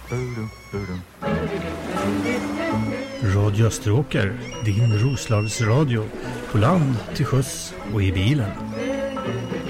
Radio Österåker, din Roslagsradio, på land, till sjöss och i bilen.